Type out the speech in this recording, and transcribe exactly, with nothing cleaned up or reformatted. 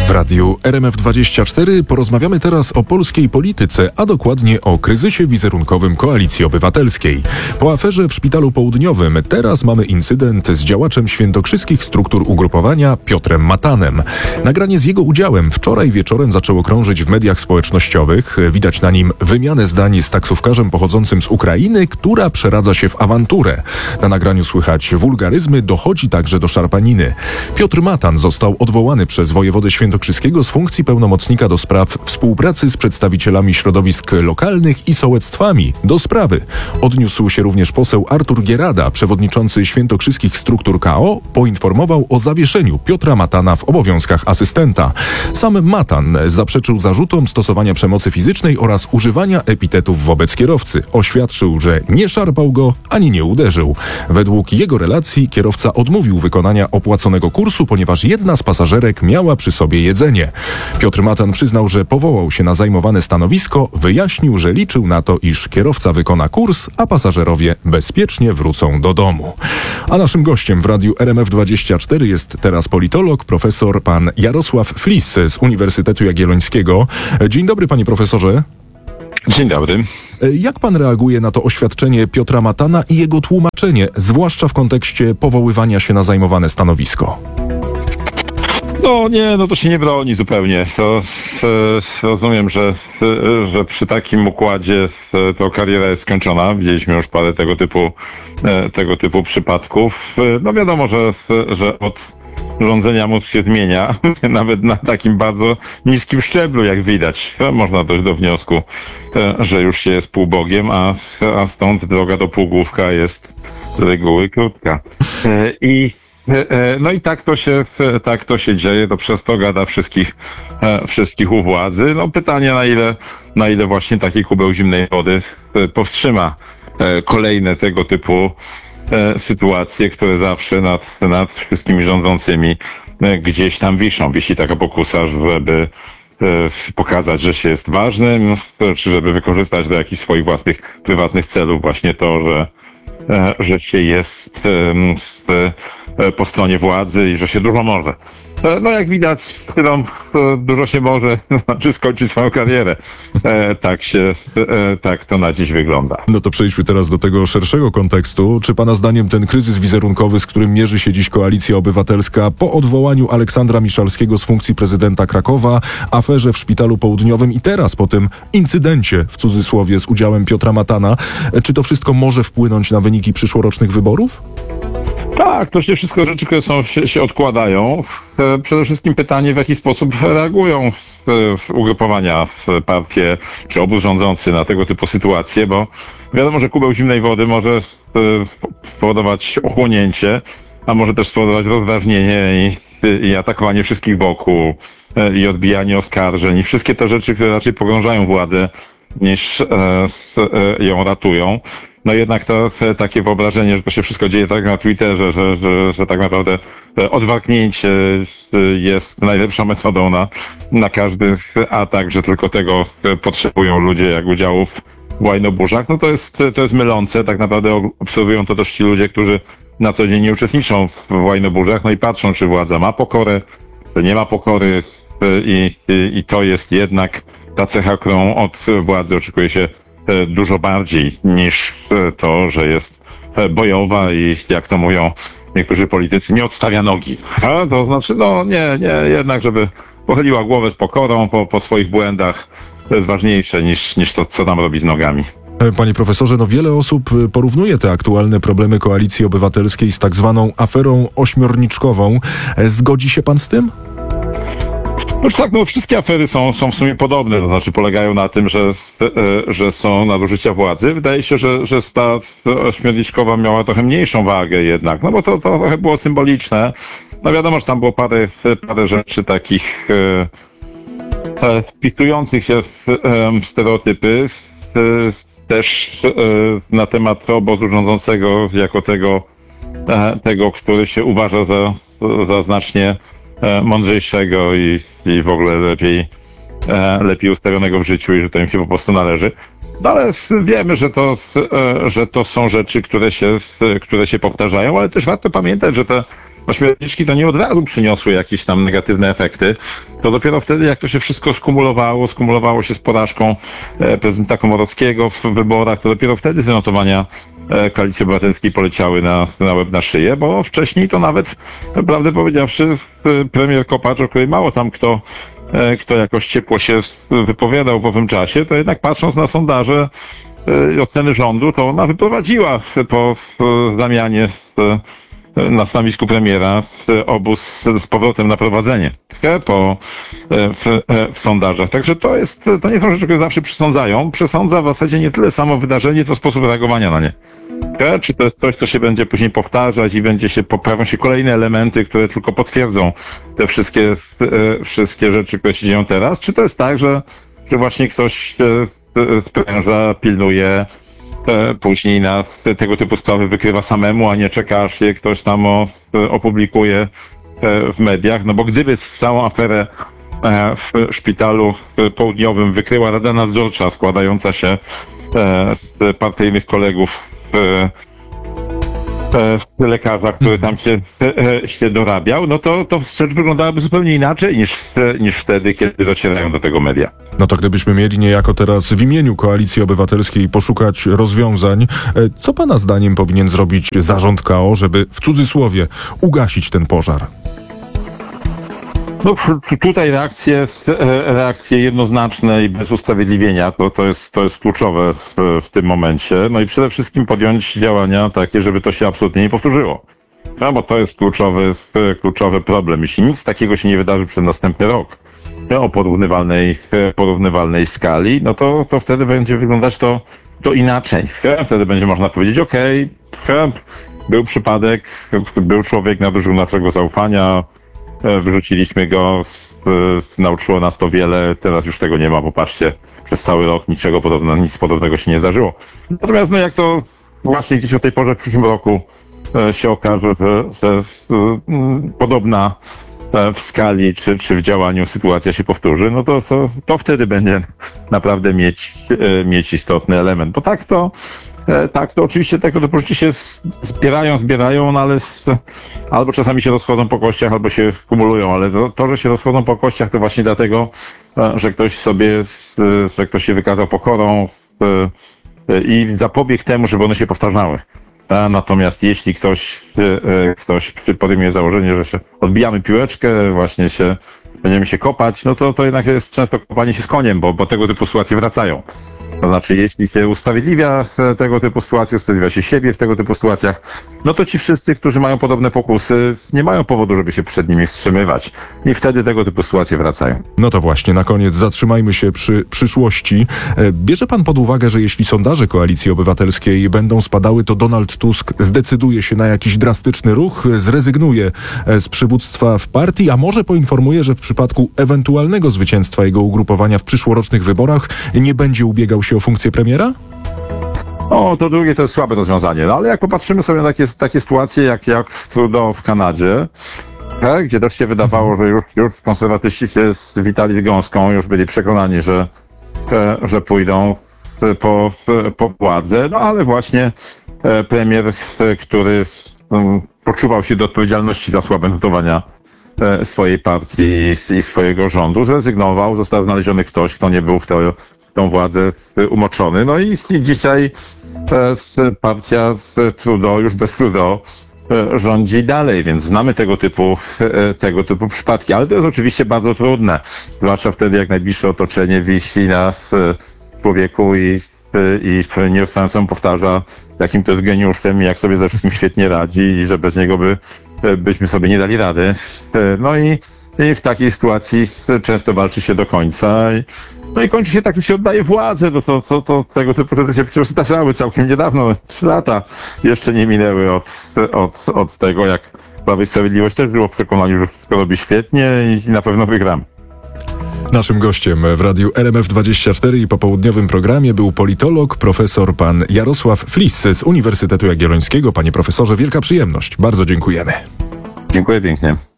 W radiu R M F dwadzieścia cztery porozmawiamy teraz o polskiej polityce, a dokładnie o kryzysie wizerunkowym Koalicji Obywatelskiej. Po aferze w Szpitalu Południowym teraz mamy incydent z działaczem świętokrzyskich struktur ugrupowania Piotrem Matanem. Nagranie z jego udziałem wczoraj wieczorem zaczęło krążyć w mediach społecznościowych. Widać na nim wymianę zdań z taksówkarzem pochodzącym z Ukrainy, która przeradza się w awanturę. Na nagraniu słychać wulgaryzmy, dochodzi także do szarpaniny. Piotr Matan został odwołany przez wojewodę świętokrzyskiego z funkcji pełnomocnika do spraw współpracy z przedstawicielami środowisk lokalnych i sołectwami do sprawy. Odniósł się również poseł Artur Gierada, przewodniczący świętokrzyskich struktur K O, poinformował o zawieszeniu Piotra Matana w obowiązkach asystenta. Sam Matan zaprzeczył zarzutom stosowania przemocy fizycznej oraz używania epitetów wobec kierowcy. Oświadczył, że nie szarpał go ani nie uderzył. Według jego relacji kierowca odmówił wykonania opłaconego kursu, ponieważ jedna z pasażerek miała przy sobie jedzenie. Piotr Matan przyznał, że powołał się na zajmowane stanowisko, wyjaśnił, że liczył na to, iż kierowca wykona kurs, a pasażerowie bezpiecznie wrócą do domu. A naszym gościem w radiu R M F dwadzieścia cztery jest teraz politolog, profesor pan Jarosław Flis z Uniwersytetu Jagiellońskiego. Dzień dobry, panie profesorze. Dzień dobry. Jak pan reaguje na to oświadczenie Piotra Matana i jego tłumaczenie, zwłaszcza w kontekście powoływania się na zajmowane stanowisko? No nie, no to się nie broni zupełnie. To, e, rozumiem, że, e, że przy takim układzie e, to kariera jest skończona. Widzieliśmy już parę tego typu, e, tego typu przypadków. E, no wiadomo, że, że od rządzenia mózg się zmienia, nawet na takim bardzo niskim szczeblu, jak widać. Można dojść do wniosku, e, że już się jest półbogiem, a, a stąd droga do półgłówka jest z reguły krótka. E, I No i tak to się, tak to się dzieje, to przez to gada wszystkich, wszystkich u władzy. No pytanie, na ile, na ile właśnie taki kubeł zimnej wody powstrzyma kolejne tego typu sytuacje, które zawsze nad, nad wszystkimi rządzącymi gdzieś tam wiszą. Wisi taka pokusa, żeby pokazać, że się jest ważnym, czy żeby wykorzystać do jakichś swoich własnych, prywatnych celów właśnie to, że że się jest z, po stronie władzy i że się dużo może. No jak widać, no, dużo się może, znaczy skończyć swoją karierę. Tak się, tak to na dziś wygląda. No to przejdźmy teraz do tego szerszego kontekstu. Czy pana zdaniem ten kryzys wizerunkowy, z którym mierzy się dziś Koalicja Obywatelska po odwołaniu Aleksandra Miszalskiego z funkcji prezydenta Krakowa, aferze w Szpitalu Południowym i teraz po tym incydencie, w cudzysłowie, z udziałem Piotra Matana, czy to wszystko może wpłynąć na wyniki przyszłorocznych wyborów? Tak, to się wszystko rzeczy, które są, się, się odkładają. Przede wszystkim pytanie, w jaki sposób reagują ugrupowania, partie czy obóz rządzący na tego typu sytuacje, bo wiadomo, że kubeł zimnej wody może spowodować ochłonięcie, a może też spowodować rozdrażnienie i, i atakowanie wszystkich wokół i odbijanie oskarżeń i wszystkie te rzeczy, które raczej pogrążają władzę niż e, s, e, ją ratują. No jednak to takie wyobrażenie, że to się wszystko dzieje tak na Twitterze, że, że, że tak naprawdę odwarknięcie jest najlepszą metodą na, na każdy atak, że tylko tego potrzebują ludzie jak udziału w łajnoburzach, no to jest, to jest mylące. Tak naprawdę obserwują to też ci ludzie, którzy na co dzień nie uczestniczą w łajnoburzach, no i patrzą, czy władza ma pokorę, czy nie ma pokory i, i, i to jest jednak ta cecha, którą od władzy oczekuje się dużo bardziej niż to, że jest bojowa i jak to mówią niektórzy politycy, nie odstawia nogi. A to znaczy, no nie, nie, jednak żeby pochyliła głowę z pokorą po, po swoich błędach, to jest ważniejsze niż, niż to, co tam robi z nogami. Panie profesorze, no wiele osób porównuje te aktualne problemy Koalicji Obywatelskiej z tak zwaną aferą ośmiorniczkową. Zgodzi się pan z tym? No tak, no wszystkie afery są, są w sumie podobne, to znaczy polegają na tym, że, że są nadużycia władzy. Wydaje się, że, że ta ośmiorniczkowa miała trochę mniejszą wagę jednak, no bo to, to trochę było symboliczne. No wiadomo, że tam było parę, parę rzeczy takich e, wpisujących się w, e, w stereotypy, e, też e, na temat obozu rządzącego jako tego, e, tego, który się uważa za, za znacznie mądrzejszego i, i w ogóle lepiej, lepiej ustawionego w życiu i że to im się po prostu należy. No ale wiemy, że to, że to są rzeczy, które się, które się powtarzają, ale też warto pamiętać, że te no śmiertelniczki to nie od razu przyniosły jakieś tam negatywne efekty. To dopiero wtedy, jak to się wszystko skumulowało, skumulowało się z porażką e, prezydenta Komorowskiego w wyborach, to dopiero wtedy te notowania e, Koalicji Obywatelskiej poleciały na, na łeb na szyję, bo wcześniej to nawet, prawdę powiedziawszy, e, premier Kopacz, o której mało tam kto, e, kto jakoś ciepło się wypowiadał w owym czasie, to jednak patrząc na sondaże e, oceny rządu, to ona wyprowadziła po w, zamianie z na stanowisku premiera w obóz z powrotem na prowadzenie po, w, w sondażach. Także to jest, to nie są rzeczy, które zawsze przesądzają. Przesądza w zasadzie nie tyle samo wydarzenie, to sposób reagowania na nie. Czy to jest coś, co się będzie później powtarzać i będzie się, poprawią się kolejne elementy, które tylko potwierdzą te wszystkie, wszystkie rzeczy, które się dzieją teraz? Czy to jest tak, że, że właśnie ktoś spręża, pilnuje, później na tego typu sprawy wykrywa samemu, a nie czeka, aż je ktoś tam o, opublikuje w mediach. No bo gdyby całą aferę w szpitalu południowym wykryła Rada Nadzorcza składająca się z partyjnych kolegów lekarza, który tam się, się dorabiał, no to, to rzecz wyglądałaby zupełnie inaczej niż, niż wtedy, kiedy docierają do tego media. No to gdybyśmy mieli niejako teraz w imieniu Koalicji Obywatelskiej poszukać rozwiązań, co pana zdaniem powinien zrobić zarząd K O, żeby w cudzysłowie ugasić ten pożar? No tutaj reakcje, reakcje jednoznaczne i bez usprawiedliwienia, to, to, jest, to jest kluczowe w, w tym momencie. No i przede wszystkim podjąć działania takie, żeby to się absolutnie nie powtórzyło. No bo to jest kluczowy, kluczowy problem. Jeśli nic takiego się nie wydarzy przez następny rok o porównywalnej, porównywalnej skali, no to, to wtedy będzie wyglądać to, to inaczej. Wtedy będzie można powiedzieć, okej, okay, był przypadek, był człowiek nadużył naszego zaufania, wyrzuciliśmy go, nauczyło nas to wiele, teraz już tego nie ma, popatrzcie, przez cały rok niczego podobnego, nic podobnego się nie zdarzyło. Natomiast no jak to właśnie gdzieś o tej porze w przyszłym roku się okaże, że, że podobna w skali czy, czy w działaniu sytuacja się powtórzy, no to, to, to wtedy będzie naprawdę mieć, mieć istotny element. Bo tak to, tak to oczywiście tego typu rzeczy się zbierają, zbierają, no ale z, albo czasami się rozchodzą po kościach, albo się kumulują, ale to, to, że się rozchodzą po kościach, to właśnie dlatego, że ktoś sobie, że ktoś się wykazał pokorą i zapobiegł temu, żeby one się powtarzały. A natomiast jeśli ktoś, ktoś podejmie założenie, że się odbijamy piłeczkę, właśnie się będziemy się kopać, no to, to jednak jest często kopanie się z koniem, bo, bo tego typu sytuacje wracają. To znaczy, jeśli się usprawiedliwia tego typu sytuacje, usprawiedliwia się siebie w tego typu sytuacjach, no to ci wszyscy, którzy mają podobne pokusy, nie mają powodu, żeby się przed nimi wstrzymywać. I wtedy tego typu sytuacje wracają. No to właśnie, na koniec zatrzymajmy się przy przyszłości. Bierze pan pod uwagę, że jeśli sondaże Koalicji Obywatelskiej będą spadały, to Donald Tusk zdecyduje się na jakiś drastyczny ruch, zrezygnuje z przywództwa w partii, a może poinformuje, że w przypadku ewentualnego zwycięstwa jego ugrupowania w przyszłorocznych wyborach nie będzie ubiegał się o funkcję premiera? O, to drugie to jest słabe rozwiązanie, no ale jak popatrzymy sobie na takie, takie sytuacje jak, jak z Trudeau w Kanadzie, tak, gdzie też się wydawało, że już, już konserwatyści się zwitali gąską, już byli przekonani, że, że pójdą po, po władzę, no ale właśnie premier, który poczuwał się do odpowiedzialności za słabe notowania swojej partii i swojego rządu, zrezygnował, został znaleziony ktoś, kto nie był w to, tą władzę umoczony. No i, i dzisiaj e, partia z Trudeau, już bez Trudeau, e, rządzi dalej, więc znamy tego typu, e, tego typu przypadki. Ale to jest oczywiście bardzo trudne, zwłaszcza wtedy, jak najbliższe otoczenie wisi na e, człowieku i, e, i nieustająco powtarza, jakim to jest geniuszem i jak sobie ze wszystkim świetnie radzi i że bez niego by, e, byśmy sobie nie dali rady. E, no i I w takiej sytuacji często walczy się do końca. I, no i kończy się tak, że się oddaje władzę. No to, to, to tego typu rzeczy się przecież zdarzały całkiem niedawno. Trzy lata jeszcze nie minęły od, od, od tego, jak Prawo i Sprawiedliwość też było w przekonaniu, że wszystko robi świetnie i, i na pewno wygram. Naszym gościem w radiu R M F dwadzieścia cztery i popołudniowym programie był politolog, profesor pan Jarosław Flis z Uniwersytetu Jagiellońskiego. Panie profesorze, wielka przyjemność. Bardzo dziękujemy. Dziękuję pięknie.